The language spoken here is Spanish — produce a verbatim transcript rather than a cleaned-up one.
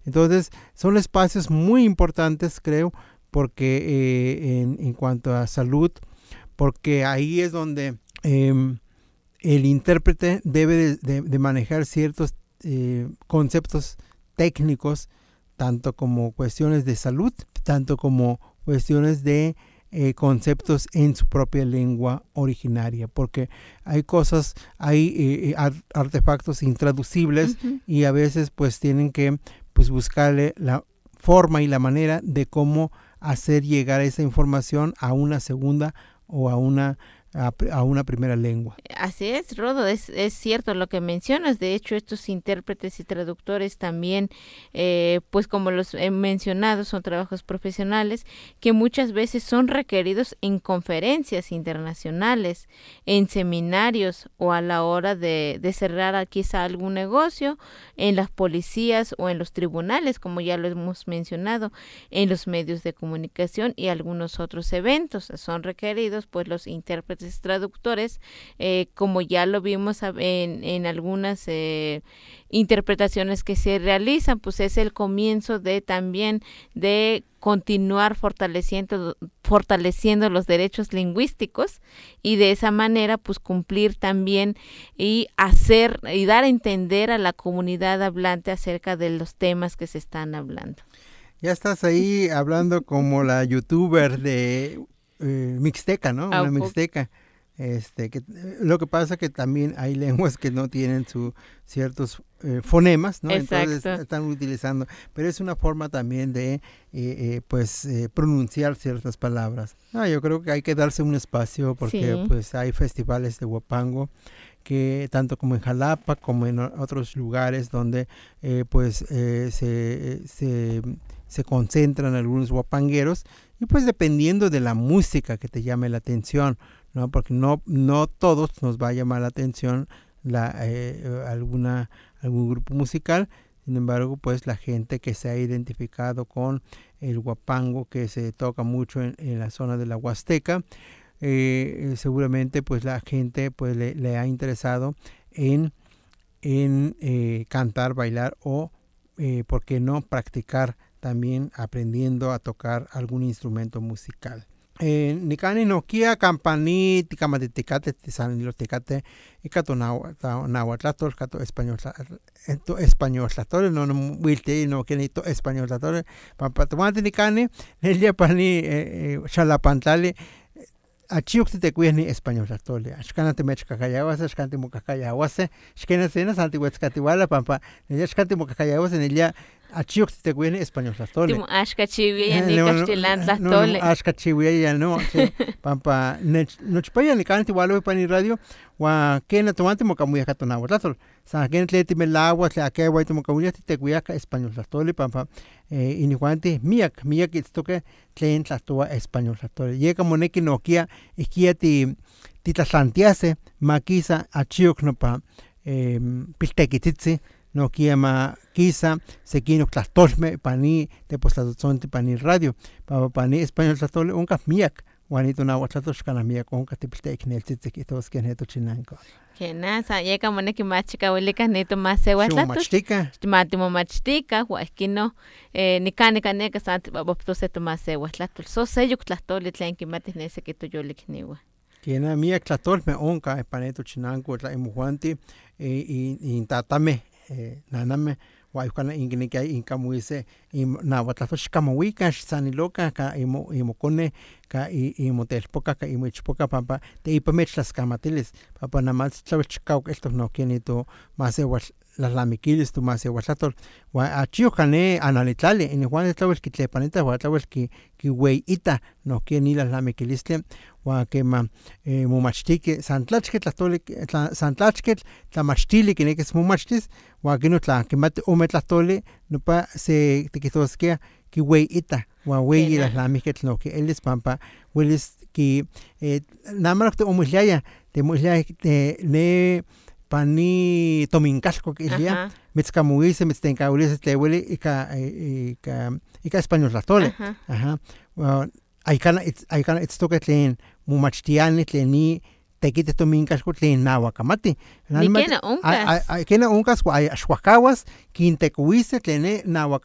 Entonces, son espacios muy importantes, creo, porque eh, en, en cuanto a salud, porque ahí es donde eh, el intérprete debe de, de, de manejar ciertos eh, conceptos técnicos, tanto como cuestiones de salud, tanto como cuestiones de eh, conceptos en su propia lengua originaria, porque hay cosas, hay eh, artefactos intraducibles uh-huh. y a veces pues tienen que pues buscarle la forma y la manera de cómo hacer llegar esa información a una segunda o a una A, a una primera lengua. Así es, Rodo, es, es cierto lo que mencionas. De hecho, estos intérpretes y traductores también, eh, pues como los he mencionado, son trabajos profesionales que muchas veces son requeridos en conferencias internacionales, en seminarios o a la hora de, de cerrar quizá algún negocio, en las policías o en los tribunales, como ya lo hemos mencionado, en los medios de comunicación y algunos otros eventos. Son requeridos pues los intérpretes traductores, eh, como ya lo vimos en, en algunas eh, interpretaciones que se realizan, pues es el comienzo de también de continuar fortaleciendo fortaleciendo los derechos lingüísticos y de esa manera pues cumplir también y hacer y dar a entender a la comunidad hablante acerca de los temas que se están hablando. Ya estás ahí hablando como la youtuber de Eh, mixteca, ¿no? Una mixteca. Este, que, lo que pasa que también hay lenguas que no tienen su, ciertos eh, fonemas, ¿no? Exacto. Entonces están utilizando, pero es una forma también de, eh, eh, pues, eh, pronunciar ciertas palabras. Ah, yo creo que hay que darse un espacio porque, sí. pues, hay festivales de huapango que tanto como en Jalapa como en otros lugares donde, eh, pues, eh, se, se, se concentran algunos huapangueros. Y pues dependiendo de la música que te llame la atención, ¿no? Porque no, no todos nos va a llamar la atención la, eh, alguna, algún grupo musical. Sin embargo, pues la gente que se ha identificado con el huapango que se toca mucho en, en la zona de la Huasteca, eh, seguramente pues la gente pues le, le ha interesado en, en eh, cantar, bailar o, eh, ¿por qué no?, practicar también aprendiendo a tocar algún instrumento musical. Eh, Nicani no kia campani ticamaticate tisanilo ticate y cato nahuatlator cato español to español tlator no no wilte no que to español tlator para tomate nicani el día pani chalapantale achiuk te cuini español tlatole ashkana te mechcacayawas ashkante mocacayawas ashkena cenas antihuetzcatiwala pampa el ashkante mocacayawas en el día achiuk te cuini español tlatole timo ashkachiwi ni castellan tlatole ashkachiwi ya no pampa nochpaya ni canti walo pani radio wa kena tomate mocamuya catonawa tlatol sa ken tleti melagua tle akewa te mocamuya te cuya español tlatole pampa eh, inihuante miak miak itstoke tlen tlatua español tlatole llega moneki nokia ikia ti ti tlatlantiase makisa achiuk no pa eh, piltekititzi no quiema quizá se quiere tlatolme pani te postazón te pani radio pa pani español tlatole unca miak Juanito na watlatos kana miak unca te pilteknel tzitziki tos que neto chinanco que nasa llega moneki machika welika neto más se watlatos machtika matimo machtika huaskino eh nikane kaneka sant baboptose to más se watlatos so seyuk tlatole tlen ki matis nese que to yolikniwa Kena miak tlatolme unca paneto chinanco tla imuanti e in tatame Eh, naname waikana ingnika inka muise im na watlafosh kama wika saniloka ka imo imokone ka imotelpoka ka imochpoka papa te ipamechlas kamatiles papa namas tlawchkau esto no kenito mase las lamiquiles tu mase watlatol wa achio kane analitlale en Juan tlawel kitlepaneta wa tlawel ki ki weita no ken las lamiquiles wa kema eh, mumachtike santlachke tlatole santlachke tamachtili kenekes mumachtis wa kino tla kemat umetlatole no pa se tikitoskia ki weita wa wei las lamiquiles no que él es pampa hueles ki eh, namarok te umullaya te mullaya te ne pani tomincasco que ya metzcamuise metztencaulis te huele ika ika ika español tlatole ajá hay kana hay kana it's toque tlen mumachtiani tleni tequite tomincasco tlen nahuacamati ni kena uncas hay kena uncas hay ashwakawas quintecuise tlene